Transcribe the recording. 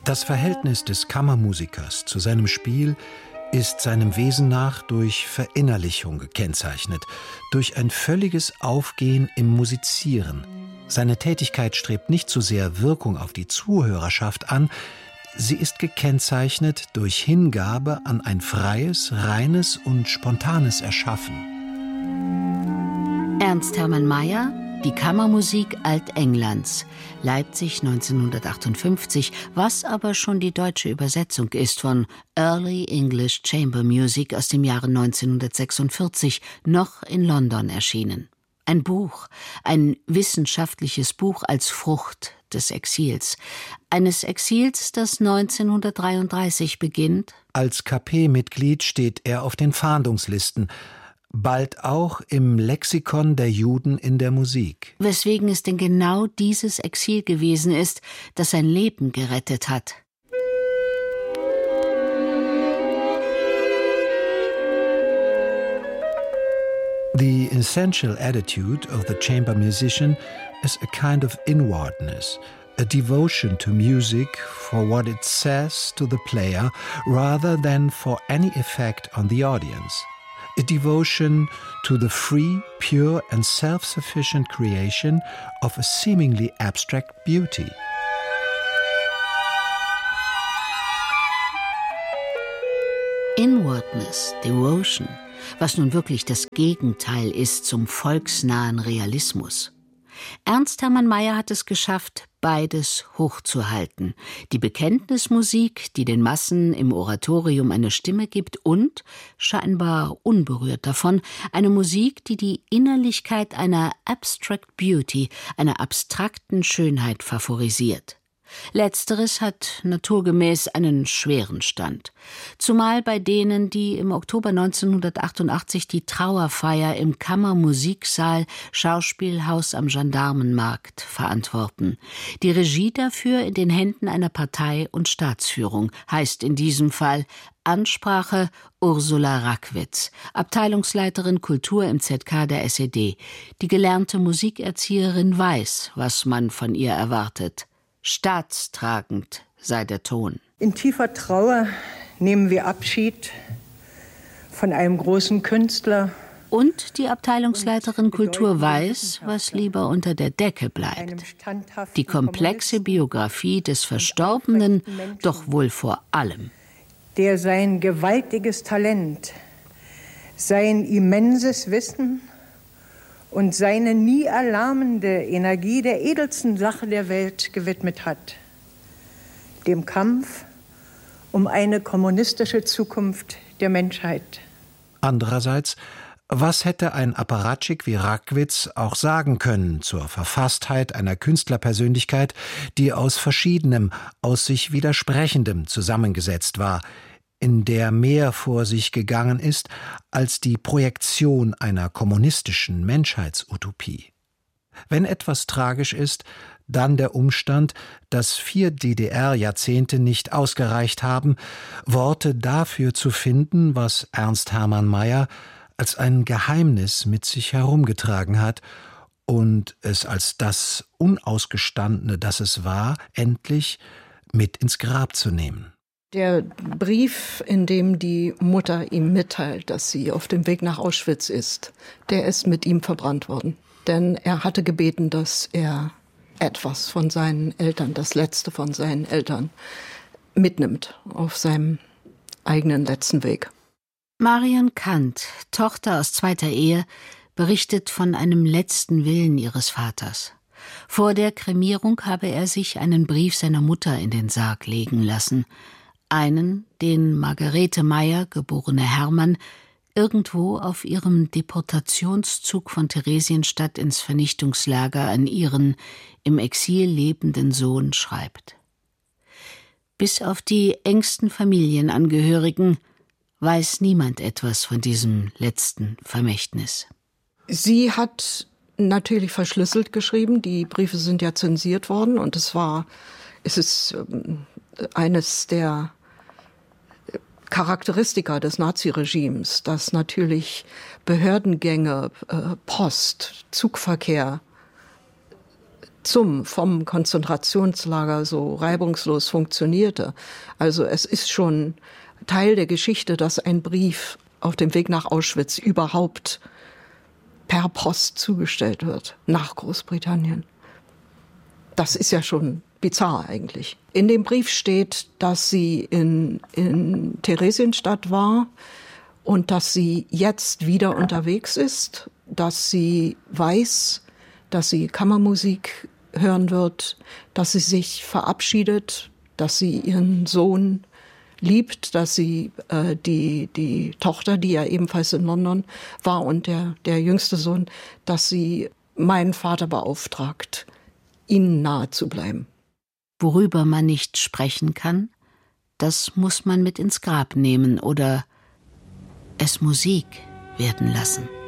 Das Verhältnis des Kammermusikers zu seinem Spiel ist seinem Wesen nach durch Verinnerlichung gekennzeichnet, durch ein völliges Aufgehen im Musizieren. Seine Tätigkeit strebt nicht so sehr Wirkung auf die Zuhörerschaft an, sie ist gekennzeichnet durch Hingabe an ein freies, reines und spontanes Erschaffen. Ernst Hermann Meyer, Die Kammermusik Altenglands, Leipzig 1958, was aber schon die deutsche Übersetzung ist von Early English Chamber Music aus dem Jahre 1946, noch in London erschienen. Ein Buch, ein wissenschaftliches Buch als Frucht des Exils. Eines Exils, das 1933 beginnt. Als KP-Mitglied steht er auf den Fahndungslisten, bald auch im Lexikon der Juden in der Musik. Weswegen es denn genau dieses Exil gewesen ist, das sein Leben gerettet hat. The essential attitude of the chamber musician is a kind of inwardness, a devotion to music for what it says to the player rather than for any effect on the audience. A devotion to the free, pure and self-sufficient creation of a seemingly abstract beauty. Inwardness, Devotion, was nun wirklich das Gegenteil ist zum volksnahen Realismus. Ernst Hermann Meyer hat es geschafft, beides hochzuhalten. Die Bekenntnismusik, die den Massen im Oratorium eine Stimme gibt, und, scheinbar unberührt davon, eine Musik, die die Innerlichkeit einer Abstract Beauty, einer abstrakten Schönheit favorisiert. Letzteres hat naturgemäß einen schweren Stand, zumal bei denen, die im Oktober 1988 die Trauerfeier im Kammermusiksaal Schauspielhaus am Gendarmenmarkt verantworten. Die Regie dafür in den Händen einer Partei- und Staatsführung, heißt in diesem Fall Ansprache Ursula Rackwitz, Abteilungsleiterin Kultur im ZK der SED. Die gelernte Musikerzieherin weiß, was man von ihr erwartet. Staatstragend sei der Ton. In tiefer Trauer nehmen wir Abschied von einem großen Künstler. Und die Abteilungsleiterin Kultur weiß, was lieber unter der Decke bleibt. Die komplexe Biografie des Verstorbenen doch wohl vor allem. Der sein gewaltiges Talent, sein immenses Wissen und seine nie erlahmende Energie der edelsten Sache der Welt gewidmet hat, dem Kampf um eine kommunistische Zukunft der Menschheit. Andererseits, was hätte ein Apparatschik wie Rackwitz auch sagen können zur Verfasstheit einer Künstlerpersönlichkeit, die aus Verschiedenem, aus sich Widersprechendem zusammengesetzt war, in der mehr vor sich gegangen ist als die Projektion einer kommunistischen Menschheitsutopie. Wenn etwas tragisch ist, dann der Umstand, dass 4 DDR-Jahrzehnte nicht ausgereicht haben, Worte dafür zu finden, was Ernst Hermann Meyer als ein Geheimnis mit sich herumgetragen hat und es als das Unausgestandene, das es war, endlich mit ins Grab zu nehmen. Der Brief, in dem die Mutter ihm mitteilt, dass sie auf dem Weg nach Auschwitz ist, der ist mit ihm verbrannt worden. Denn er hatte gebeten, dass er etwas von seinen Eltern, das Letzte von seinen Eltern, mitnimmt auf seinem eigenen letzten Weg. Marion Kant, Tochter aus zweiter Ehe, berichtet von einem letzten Willen ihres Vaters. Vor der Kremierung habe er sich einen Brief seiner Mutter in den Sarg legen lassen. Einen, den Margarete Meyer, geborene Hermann, irgendwo auf ihrem Deportationszug von Theresienstadt ins Vernichtungslager an ihren im Exil lebenden Sohn schreibt. Bis auf die engsten Familienangehörigen weiß niemand etwas von diesem letzten Vermächtnis. Sie hat natürlich verschlüsselt geschrieben. Die Briefe sind ja zensiert worden und es ist eines der Charakteristika des Naziregimes, dass natürlich Behördengänge, Post, Zugverkehr vom Konzentrationslager so reibungslos funktionierte. Also es ist schon Teil der Geschichte, dass ein Brief auf dem Weg nach Auschwitz überhaupt per Post zugestellt wird nach Großbritannien. Das ist ja schon bizarr eigentlich. In dem Brief steht, dass sie in Theresienstadt war und dass sie jetzt wieder unterwegs ist, dass sie weiß, dass sie Kammermusik hören wird, dass sie sich verabschiedet, dass sie ihren Sohn liebt, dass sie die Tochter, die ja ebenfalls in London war, und der jüngste Sohn, dass sie meinen Vater beauftragt, ihnen nahe zu bleiben. Worüber man nicht sprechen kann, das muss man mit ins Grab nehmen oder es Musik werden lassen.